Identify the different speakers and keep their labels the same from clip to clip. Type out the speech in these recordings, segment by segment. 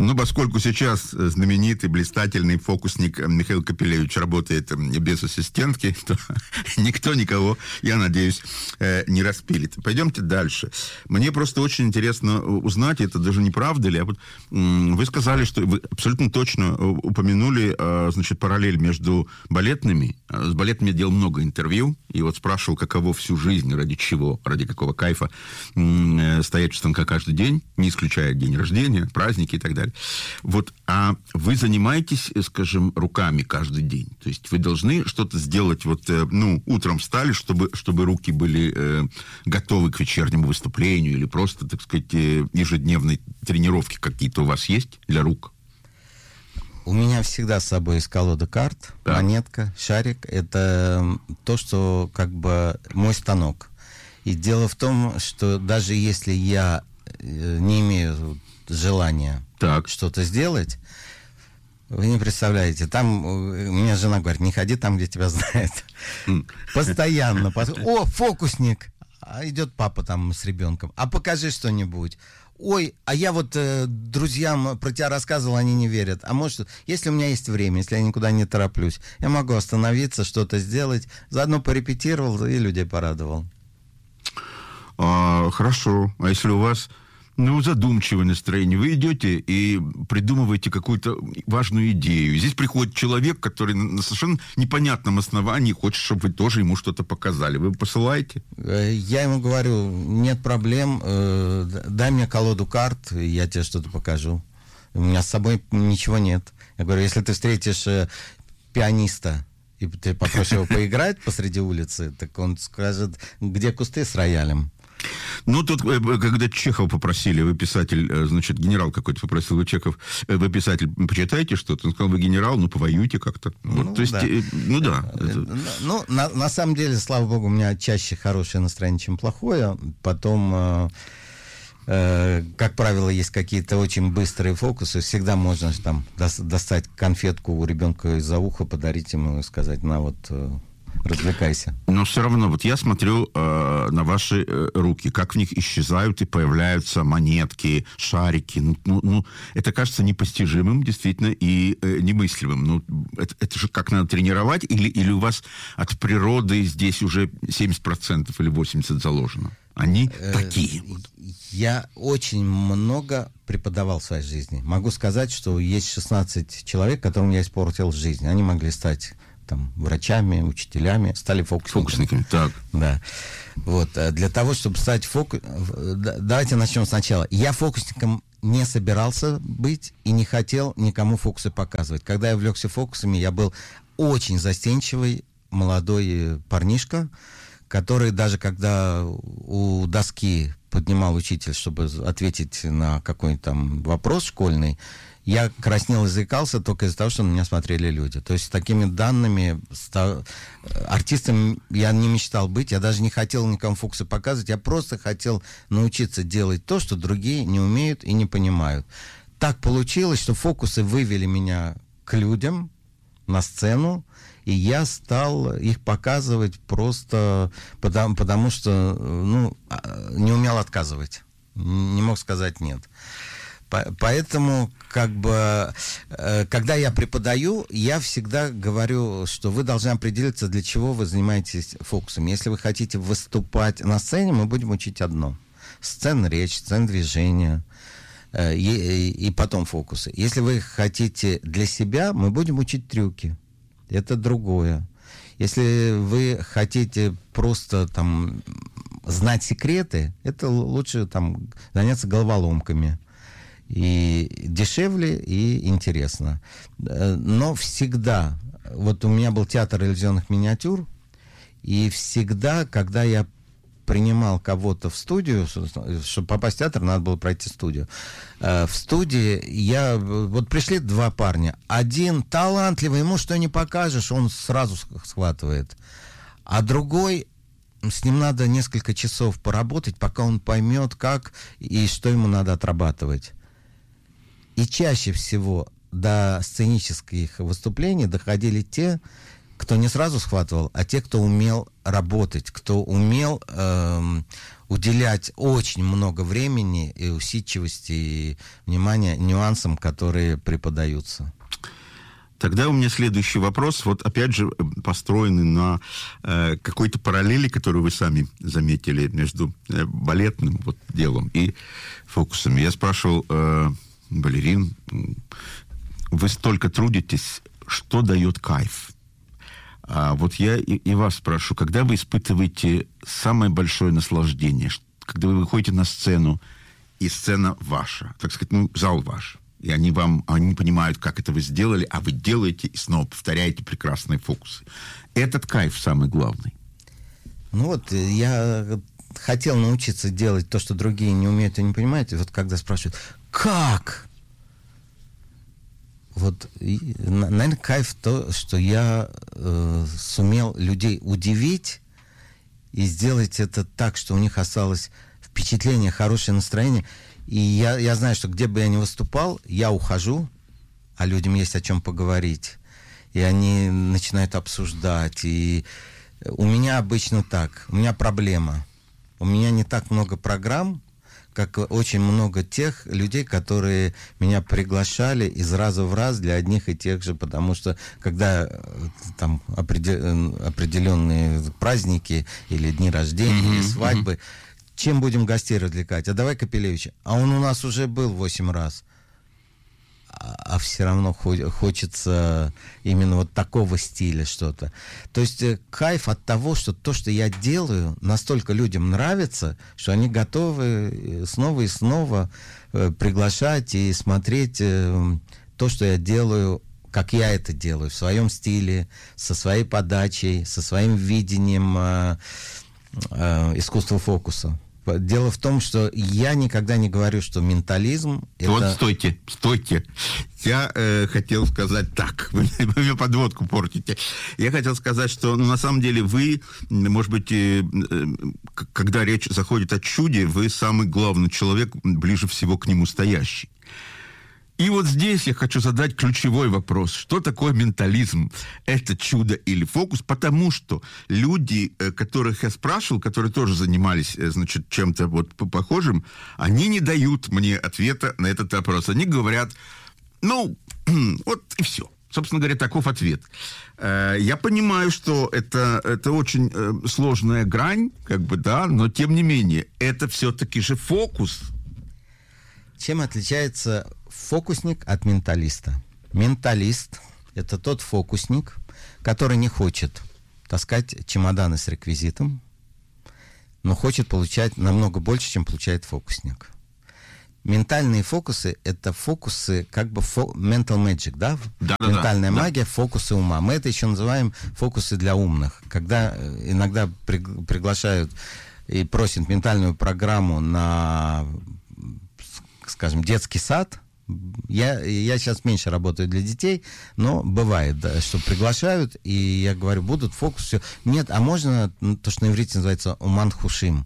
Speaker 1: Ну, поскольку сейчас знаменитый, блистательный фокусник Михаил Капелевич работает без ассистентки, то никто никого, я надеюсь, не распилит. Пойдемте дальше. Мне просто очень интересно узнать, это даже не правда ли, а вот вы сказали, что вы абсолютно точно упомянули, значит, параллель между балетными. С балетными я делал много интервью, и вот спрашивал, каково всю жизнь, ради чего, ради какого кайфа стоять в станка каждый день, не исключая день рождения, праздники и так далее. Вот, а вы занимаетесь, скажем, руками каждый день? То есть вы должны что-то сделать, вот, ну, утром встали, чтобы руки были готовы к вечернему выступлению, или просто, так сказать, ежедневные тренировки какие-то у вас есть для рук?
Speaker 2: У меня всегда с собой есть колода карт, да. Монетка, шарик. Это то, что как бы мой станок. И дело в том, что даже если я не имею желания что-то сделать, вы не представляете, там у меня жена говорит, не ходи там, где тебя знают. Постоянно. О, фокусник! А идет папа там с ребенком. А покажи что-нибудь. Ой, а я вот друзьям про тебя рассказывал, они не верят. А может, если у меня есть время, если я никуда не тороплюсь, я могу остановиться, что-то сделать, заодно порепетировал и людей порадовал.
Speaker 1: Хорошо. А если у вас, задумчивое настроение, вы идете и придумываете какую-то важную идею. Здесь приходит человек, который на совершенно непонятном основании хочет, чтобы вы тоже ему что-то показали. Вы посылаете?
Speaker 2: Я ему говорю, нет проблем, дай мне колоду карт, я тебе что-то покажу. У меня с собой ничего нет. Я говорю, если ты встретишь пианиста, и ты попросишь его поиграть посреди улицы, так он скажет, где кусты с роялем.
Speaker 1: Ну, тут, когда Чехова попросили, вы писатель, значит, генерал какой-то попросил, вы писатель, почитайте что-то, он сказал, вы генерал, повоюйте как-то. Вот, то есть,
Speaker 2: да. На самом деле, слава богу, у меня чаще хорошее настроение, чем плохое. Потом, как правило, есть какие-то очень быстрые фокусы. Всегда можно там достать конфетку у ребенка из-за уха, подарить ему и сказать, на вот... развлекайся.
Speaker 1: Но все равно, вот я смотрю на ваши руки, как в них исчезают и появляются монетки, шарики. Это кажется непостижимым, действительно, и немыслимым. Это же как надо тренировать, или у вас от природы здесь уже 70% или 80% заложено? Они такие вот.
Speaker 2: Я очень много преподавал в своей жизни. Могу сказать, что есть 16 человек, которым я испортил жизнь. Они могли стать... там, врачами, учителями, стали фокусниками.
Speaker 1: Так.
Speaker 2: Да. Вот. Для того, чтобы стать давайте начнем сначала. Я фокусником не собирался быть и не хотел никому фокусы показывать. Когда я увлекся фокусами, я был очень застенчивый молодой парнишка, который даже когда у доски поднимал учитель, чтобы ответить на какой-то там вопрос школьный, я краснел и заикался только из-за того, что на меня смотрели люди. То есть с такими данными артистом я не мечтал быть, я даже не хотел никому фокусы показывать, я просто хотел научиться делать то, что другие не умеют и не понимают. Так получилось, что фокусы вывели меня к людям на сцену, и я стал их показывать просто потому что не умел отказывать, не мог сказать нет. Поэтому, когда я преподаю, я всегда говорю, что вы должны определиться, для чего вы занимаетесь фокусами. Если вы хотите выступать на сцене, мы будем учить одно. Сцена речи, сцена движения, и потом фокусы. Если вы хотите для себя, мы будем учить трюки. Это другое. Если вы хотите просто там знать секреты, это лучше там заняться головоломками. И дешевле, и интересно. Но всегда... Вот у меня был театр иллюзионных миниатюр, и всегда, когда я принимал кого-то в студию, чтобы попасть в театр, надо было пройти студию. В студии вот пришли два парня. Один талантливый, ему что не покажешь, он сразу схватывает. А другой... С ним надо несколько часов поработать, пока он поймет, как и что ему надо отрабатывать. И чаще всего до сценических выступлений доходили те, кто не сразу схватывал, а те, кто умел работать, кто умел уделять очень много времени и усидчивости, и внимания нюансам, которые преподаются.
Speaker 1: Тогда у меня следующий вопрос, вот опять же построенный на какой-то параллели, которую вы сами заметили между балетным вот делом и фокусами. Я спрашивал балерин, вы столько трудитесь, что дает кайф? А вот я и вас спрашиваю, когда вы испытываете самое большое наслаждение, когда вы выходите на сцену, и сцена ваша, так сказать, ну, зал ваш, и они понимают, как это вы сделали, а вы делаете и снова повторяете прекрасные фокусы. Этот кайф самый главный.
Speaker 2: Ну вот, я хотел научиться делать то, что другие не умеют и не понимают. И вот когда спрашивают, как? Вот, наверное, кайф то, что я сумел людей удивить и сделать это так, что у них осталось впечатление, хорошее настроение. И я знаю, что где бы я ни выступал, я ухожу, а людям есть о чем поговорить. И они начинают обсуждать. И у меня обычно так. У меня проблема. У меня не так много программ, как очень много тех людей, которые меня приглашали из раза в раз для одних и тех же, потому что когда там определенные праздники или дни рождения, или свадьбы, чем будем гостей развлекать? А давай Капелевича. А он у нас уже был 8 раз. А все равно хочется именно вот такого стиля что-то. То есть кайф от того, что то, что я делаю, настолько людям нравится, что они готовы снова и снова приглашать и смотреть то, что я делаю, как я это делаю, в своем стиле, со своей подачей, со своим видением искусства фокуса. Дело в том, что я никогда не говорю, что ментализм...
Speaker 1: Вот это... стойте. Я хотел сказать так. Вы мне подводку портите. Я хотел сказать, что на самом деле вы, может быть, когда речь заходит о чуде, вы самый главный человек, ближе всего к нему стоящий. И вот здесь я хочу задать ключевой вопрос. Что такое ментализм? Это чудо или фокус? Потому что люди, которых я спрашивал, которые тоже занимались, значит, чем-то вот похожим, они не дают мне ответа на этот вопрос. Они говорят, ну, вот и все. Собственно говоря, таков ответ. Я понимаю, что это очень сложная грань, как бы, да, но тем не менее, это все-таки же фокус.
Speaker 2: Чем отличается фокусник от менталиста? Менталист – это тот фокусник, который не хочет таскать чемоданы с реквизитом, но хочет получать намного больше, чем получает фокусник. Ментальные фокусы – это фокусы, как бы mental magic, да? Ментальная магия, фокусы ума. Мы это еще называем фокусы для умных. Когда иногда приглашают и просят ментальную программу на, скажем, детский сад. Я сейчас меньше работаю для детей, но бывает, да, что приглашают, и я говорю, будут фокусы. Нет, а можно то, что на иврите называется уман хушим.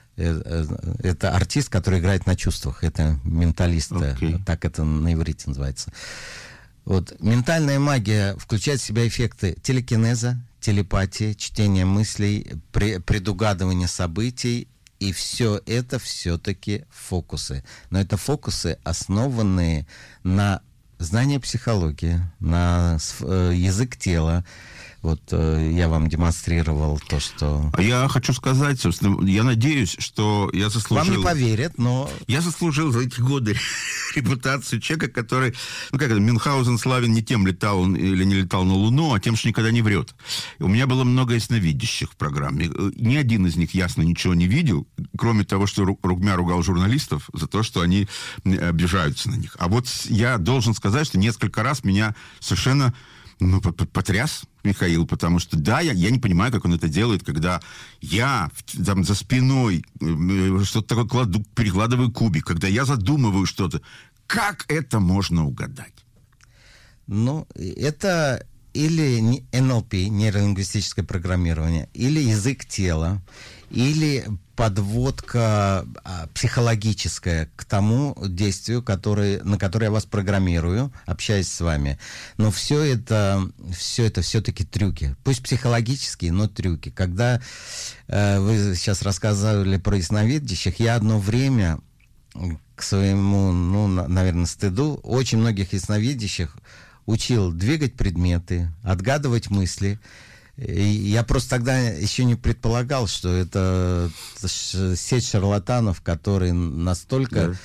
Speaker 2: Это артист, который играет на чувствах. Это менталист. Так это на иврите называется. Вот. Ментальная магия включает в себя эффекты телекинеза, телепатии, чтения мыслей, предугадывания событий. И все это все-таки фокусы. Но это фокусы, основанные на знании психологии, на язык тела. Вот я вам демонстрировал то, что...
Speaker 1: Я хочу сказать, собственно, я надеюсь, что я заслужил...
Speaker 2: Вам не поверят, но...
Speaker 1: Я заслужил за эти годы репутацию человека, который... Ну, как это, Мюнхгаузен славен не тем, летал он или не летал на Луну, а тем, что никогда не врет. И у меня было много ясновидящих в программе. Ни один из них ясно ничего не видел, кроме того, что меня ругал журналистов за то, что они обижаются на них. А вот я должен сказать, что несколько раз меня совершенно... потряс Михаил, потому что, да, я не понимаю, как он это делает, когда я там за спиной что-то такое перекладываю кубик, когда я задумываю что-то. Как это можно угадать?
Speaker 2: Ну, это или НЛП, нейролингвистическое программирование, или язык тела, или подводка психологическая к тому действию, на которое я вас программирую, общаясь с вами. Но все это все-таки трюки. Пусть психологические, но трюки. Когда вы сейчас рассказывали про ясновидящих, я одно время к своему, наверное, стыду, очень многих ясновидящих учил двигать предметы, отгадывать мысли. И я просто тогда еще не предполагал, что это сеть шарлатанов, которые настолько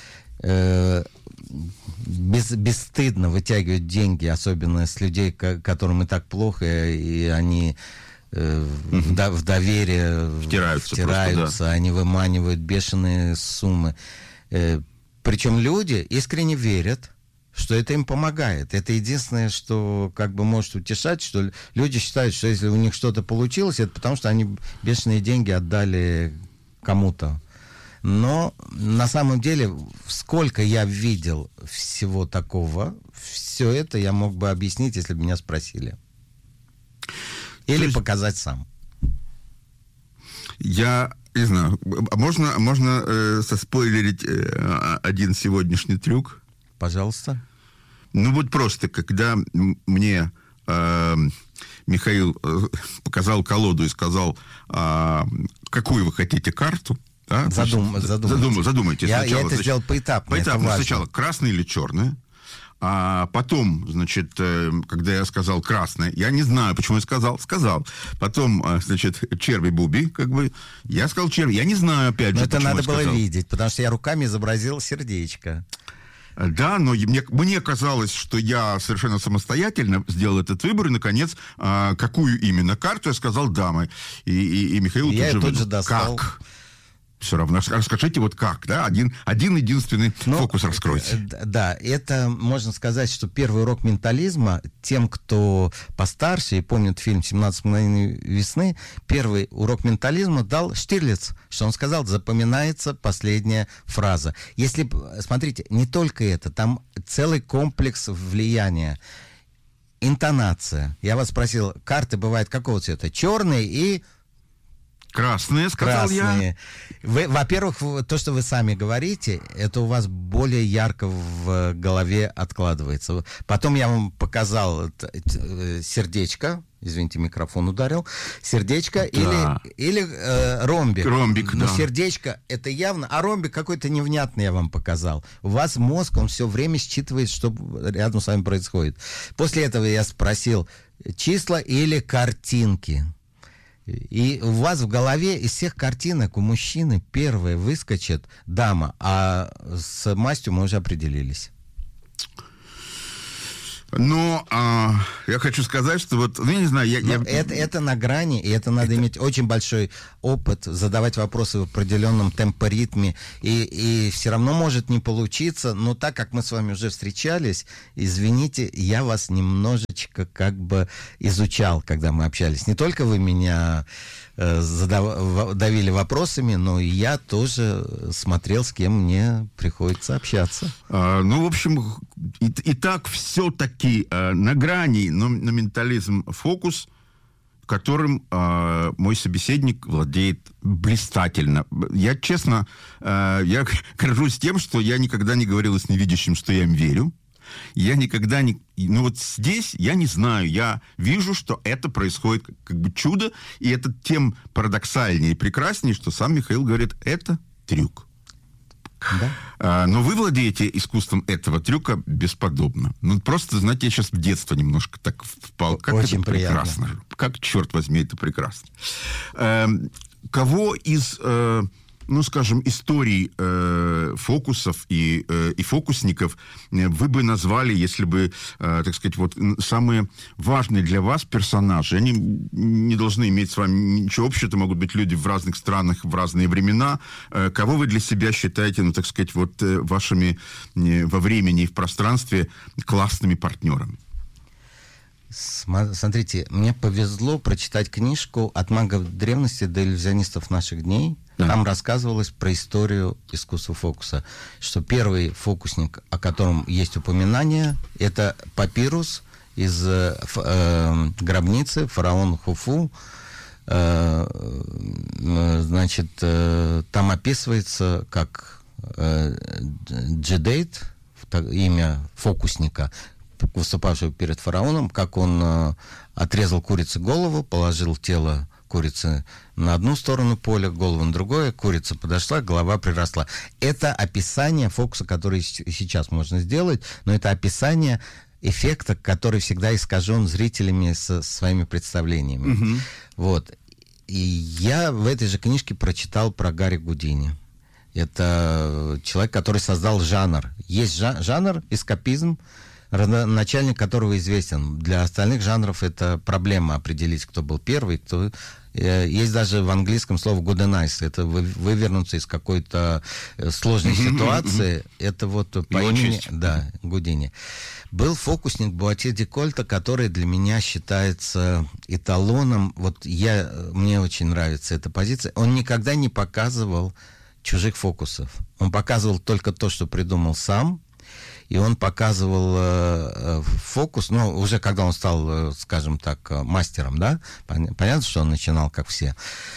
Speaker 2: бесстыдно вытягивают деньги, особенно с людей, которым и так плохо, и они в доверие втираются, они выманивают бешеные суммы. Причем люди искренне верят, что это им помогает. Это единственное, что как бы может утешать, что люди считают, что если у них что-то получилось, это потому что они бешеные деньги отдали кому-то. Но на самом деле, сколько я видел всего такого, все это я мог бы объяснить, если бы меня спросили. Или показать сам.
Speaker 1: Я не знаю, можно соспойлерить один сегодняшний трюк?
Speaker 2: Пожалуйста.
Speaker 1: Ну вот просто, когда мне Михаил показал колоду и сказал, какую вы хотите карту, да? Задумайтесь.
Speaker 2: Я это сделал поэтапно.
Speaker 1: Поэтапно. Сначала красная или черная. А потом, значит, когда я сказал красное, я не знаю, почему я сказал. Потом, значит, черви-буби, как бы, я сказал черви. Я не знаю, опять же,
Speaker 2: почему я сказал. Это надо было видеть, потому что я руками изобразил сердечко.
Speaker 1: Да, но мне казалось, что я совершенно самостоятельно сделал этот выбор, и, наконец, какую именно карту я сказал дамы. И Михаил
Speaker 2: тут же достал.
Speaker 1: Как? Все равно. Расскажите, вот как, да? Один единственный фокус раскройте.
Speaker 2: Да, это можно сказать, что первый урок ментализма тем, кто постарше и помнит фильм «17 мгновений весны», первый урок ментализма дал Штирлиц, что он сказал, запоминается последняя фраза. Если, смотрите, не только это, там целый комплекс влияния. Интонация. Я вас спросил, карты бывают какого цвета? Черные и...
Speaker 1: Красные, сказал я.
Speaker 2: Во-первых, то, что вы сами говорите, это у вас более ярко в голове откладывается. Потом я вам показал сердечко. Извините, микрофон ударил. Сердечко, да. или ромбик.
Speaker 1: Ромбик,
Speaker 2: но
Speaker 1: да.
Speaker 2: Сердечко это явно, а ромбик какой-то невнятный я вам показал. У вас мозг, он все время считывает, что рядом с вами происходит. После этого я спросил, числа или картинки. И у вас в голове из всех картинок у мужчины первая выскочит дама, а с мастью мы уже определились.
Speaker 1: Но я хочу сказать, что вот, я не знаю,
Speaker 2: Это на грани, и это надо иметь очень большой опыт, задавать вопросы в определенном темпоритме, и все равно может не получиться, но так как мы с вами уже встречались, извините, я вас немножечко как бы изучал, когда мы общались. Не только вы меня давили вопросами, но и я тоже смотрел, с кем мне приходится общаться.
Speaker 1: В общем, и так все-таки на грани, но ментализм фокус, которым мой собеседник владеет блистательно. Я, честно, я горжусь тем, что я никогда не говорил с невидящим, что я им верю. Я никогда не... Ну вот здесь я не знаю, я вижу, что это происходит как бы чудо, и это тем парадоксальнее и прекраснее, что сам Михаил говорит, это трюк. Да? Но вы владеете искусством этого трюка бесподобно. Ну просто, знаете, я сейчас в детство немножко так впал. Как
Speaker 2: очень
Speaker 1: это
Speaker 2: приятно.
Speaker 1: Прекрасно. Как, черт возьми, это прекрасно. Кого из... скажем, историй фокусов и фокусников вы бы назвали, если бы, так сказать, вот самые важные для вас персонажи? Они не должны иметь с вами ничего общего, это могут быть люди в разных странах, в разные времена. Кого вы для себя считаете, так сказать, вот вашими во времени и в пространстве классными партнерами?
Speaker 2: Смотрите, мне повезло прочитать книжку «От магов древности до иллюзионистов наших дней». Да. Там рассказывалось про историю искусства фокуса, что первый фокусник, о котором есть упоминание, это Папирус, из гробницы, фараон Хуфу. Значит, там описывается как Джедейт, имя фокусника, выступавшего перед фараоном, как он отрезал курице голову, положил тело курицы на одну сторону поля, голову на другое, курица подошла, голова приросла. Это описание фокуса, который сейчас можно сделать, но это описание эффекта, который всегда искажен зрителями со своими представлениями. Mm-hmm. Вот. И я в этой же книжке прочитал про Гарри Гудини. Это человек, который создал жанр. Есть жанр, эскапизм, родоначальник которого известен. Для остальных жанров это проблема определить, кто был первый, кто... Есть даже в английском слово good and nice. Это вывернуться из какой-то сложной ситуации. Это вот по имени... Да, Гудини. Был фокусник Буатье де Кольта, который для меня считается эталоном. Вот мне очень нравится эта позиция. Он никогда не показывал чужих фокусов. Он показывал только то, что придумал сам. И он показывал фокус, ну, уже когда он стал, скажем так, мастером, да? Понятно, что он начинал, как все.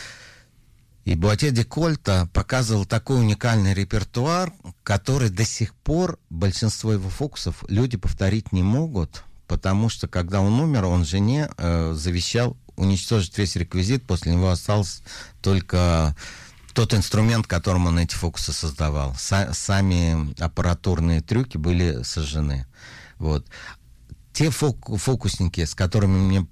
Speaker 2: И Буатье де Кольта показывал такой уникальный репертуар, который до сих пор большинство его фокусов люди повторить не могут, потому что, когда он умер, он жене завещал уничтожить весь реквизит, после него остался только... тот инструмент, которым он эти фокусы создавал. Сами аппаратурные трюки были сожжены. Вот. Те фокусники, с которыми мне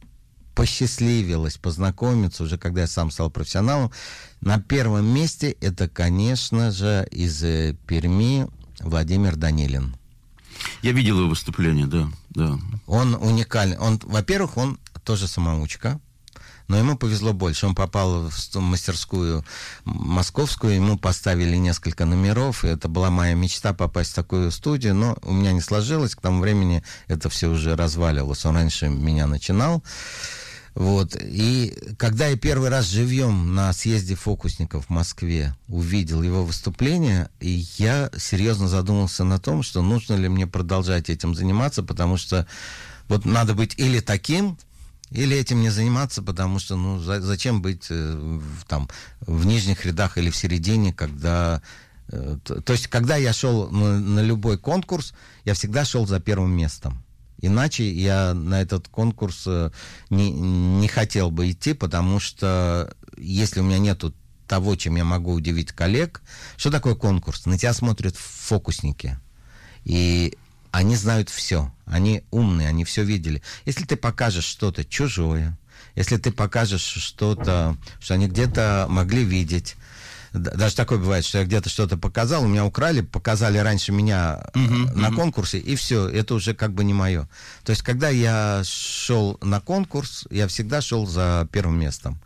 Speaker 2: посчастливилось познакомиться, уже когда я сам стал профессионалом, на первом месте это, конечно же, из Перми Владимир Данилин.
Speaker 1: Я видел его выступление, да.
Speaker 2: Он уникальный. Во-первых, он тоже самоучка. Но ему повезло больше. Он попал в мастерскую московскую, ему поставили несколько номеров, и это была моя мечта попасть в такую студию, но у меня не сложилось, к тому времени это все уже разваливалось. Он раньше меня начинал. Вот. И когда я первый раз живьем на съезде фокусников в Москве увидел его выступление, и я серьезно задумался на том, что нужно ли мне продолжать этим заниматься, потому что вот надо быть или таким, или этим не заниматься, потому что, ну, зачем быть там в нижних рядах или в середине, когда... То есть, когда я шел на любой конкурс, я всегда шел за первым местом. Иначе я на этот конкурс не хотел бы идти, потому что если у меня нету того, чем я могу удивить коллег... Что такое конкурс? На тебя смотрят фокусники. И... они знают все, они умные, они все видели. Если ты покажешь что-то чужое, если ты покажешь что-то, что они где-то могли видеть, даже такое бывает, что я где-то что-то показал, у меня украли, показали раньше меня на конкурсе, и все, это уже как бы не мое. То есть, когда я шел на конкурс, я всегда шел за первым местом.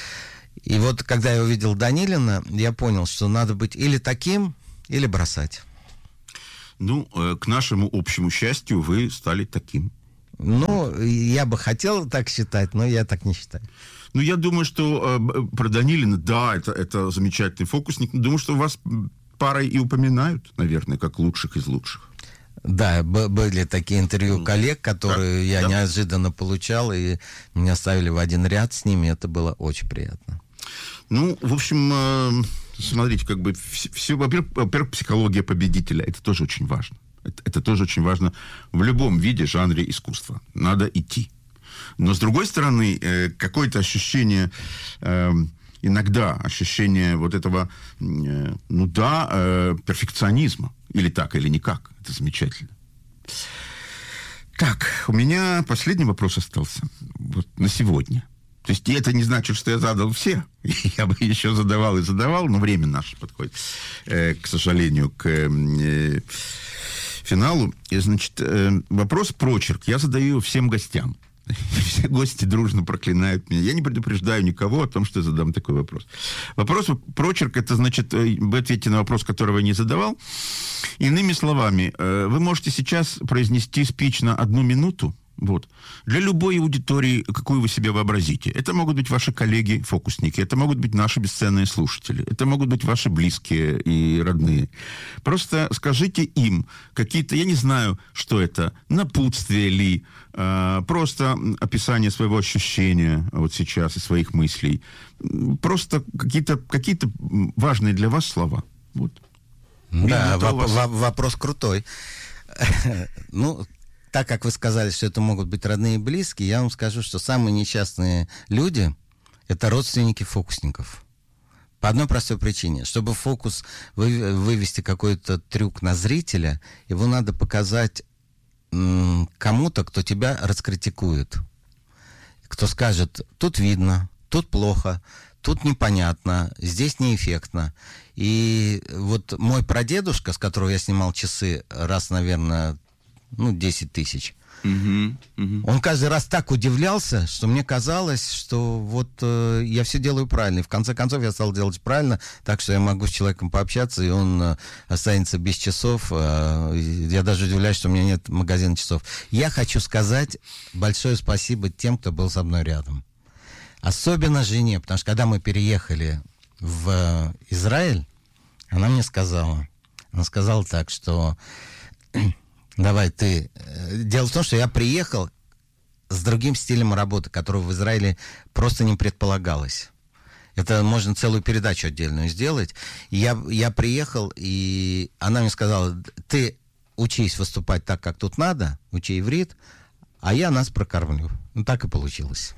Speaker 2: И вот, когда я увидел Данилина, я понял, что надо быть или таким, или бросать.
Speaker 1: Ну, к нашему общему счастью, вы стали таким.
Speaker 2: Ну, я бы хотел так считать, но я так не считаю.
Speaker 1: Ну, я думаю, что про Данилина, да, это замечательный фокусник. Думаю, что вас парой и упоминают, наверное, как лучших из лучших.
Speaker 2: Да, были такие интервью коллег, которые я неожиданно получал, и меня ставили в один ряд с ними, это было очень приятно.
Speaker 1: Ну, в общем... Смотрите, как бы все, во-первых, психология победителя, это тоже очень важно. Это тоже очень важно в любом виде, жанре искусства. Надо идти. Но, с другой стороны, какое-то ощущение, иногда ощущение вот этого, перфекционизма. Или так, или никак. Это замечательно. Так, у меня последний вопрос остался. Вот на сегодня. То есть это не значит, что я задал все. Я бы еще задавал, но время наше подходит, к сожалению, к финалу. И, значит, вопрос прочерк. Я задаю его всем гостям. Все гости дружно проклинают меня. Я не предупреждаю никого о том, что я задам такой вопрос. Вопрос прочерк, это значит, вы ответите на вопрос, которого я не задавал. Иными словами, вы можете сейчас произнести спич на 1 минуту, Вот. Для любой аудитории, какую вы себе вообразите. Это могут быть ваши коллеги-фокусники, это могут быть наши бесценные слушатели, это могут быть ваши близкие и родные. Просто скажите им какие-то, я не знаю, что это, напутствие ли, просто описание своего ощущения вот сейчас и своих мыслей. Просто какие-то важные для вас слова. Вот.
Speaker 2: Да, вопрос крутой. Ну, так как вы сказали, что это могут быть родные и близкие, я вам скажу, что самые несчастные люди — это родственники фокусников. По одной простой причине. Чтобы фокус вывести какой-то трюк на зрителя, его надо показать кому-то, кто тебя раскритикует. Кто скажет, тут видно, тут плохо, тут непонятно, здесь неэффектно. И вот мой прадедушка, с которого я снимал часы раз, наверное, 10 тысяч, он каждый раз так удивлялся, что мне казалось, что вот я все делаю правильно. И в конце концов я стал делать правильно, так что я могу с человеком пообщаться, и он останется без часов. Я даже удивляюсь, что у меня нет магазина часов. Я хочу сказать большое спасибо тем, кто был со мной рядом. Особенно жене, потому что когда мы переехали в Израиль, она мне сказала так, что давай ты... Дело в том, что я приехал с другим стилем работы, которого в Израиле просто не предполагалось. Это можно целую передачу отдельную сделать. И я приехал, и она мне сказала, ты учись выступать так, как тут надо, учи иврит, а я нас прокормлю. Ну, так и получилось.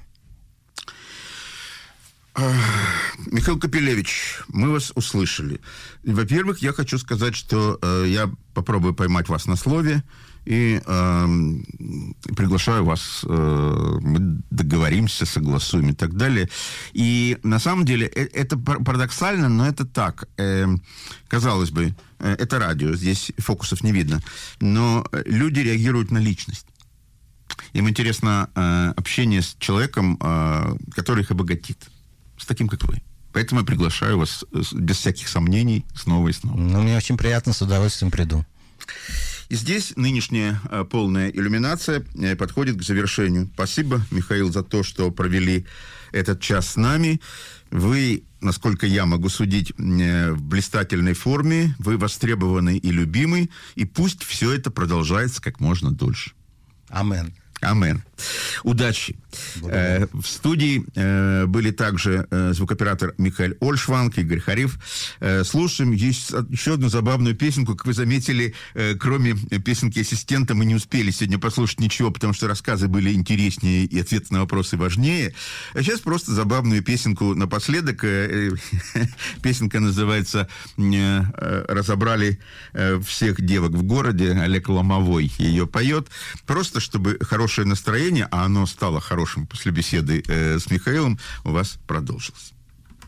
Speaker 1: Михаил Капелевич, мы вас услышали. Во-первых, я хочу сказать, что я попробую поймать вас на слове и приглашаю вас, мы договоримся, согласуем и так далее. И на самом деле это парадоксально, но это так. Казалось бы, это радио, здесь фокусов не видно, но люди реагируют на личность. Им интересно общение с человеком, который их обогатит. С таким, как вы. Поэтому я приглашаю вас без всяких сомнений снова и снова.
Speaker 2: Ну, мне очень приятно, с удовольствием приду.
Speaker 1: И здесь нынешняя полная иллюминация подходит к завершению. Спасибо, Михаил, за то, что провели этот час с нами. Вы, насколько я могу судить, в блистательной форме, вы востребованы и любимы, и пусть все это продолжается как можно дольше.
Speaker 2: Амен.
Speaker 1: Амен. Удачи. В студии были также звукооператор Михаил Ольшванг, Игорь Хариф. Слушаем еще одну забавную песенку. Как вы заметили, кроме песенки ассистента мы не успели сегодня послушать ничего, потому что рассказы были интереснее и ответы на вопросы важнее. А сейчас просто забавную песенку напоследок. Песенка называется «Разобрали всех девок в городе». Олег Ломовой ее поет. Просто чтобы хорошее настроение, а оно стало хорошим после беседы с Михаилом, у вас продолжилось.